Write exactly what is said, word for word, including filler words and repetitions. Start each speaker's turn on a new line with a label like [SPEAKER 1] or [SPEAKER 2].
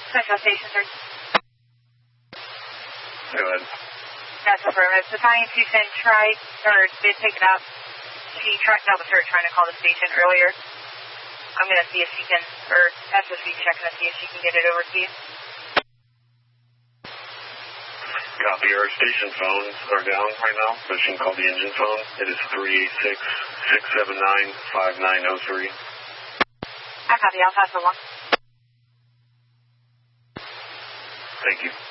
[SPEAKER 1] Central Station, sir.
[SPEAKER 2] Go ahead.
[SPEAKER 1] That's affirmative. Battalion two ten tried, or did pick it up. She tracked down the third trying to call the station earlier. I'm going to see if she can, or S S V checking to see if she can get it over to you.
[SPEAKER 2] Copy. Our station phones are down right now, so she can call the engine phone. It is three eight six, six seven nine, five nine zero three.
[SPEAKER 1] I copy. I'll pass along.
[SPEAKER 2] Thank you.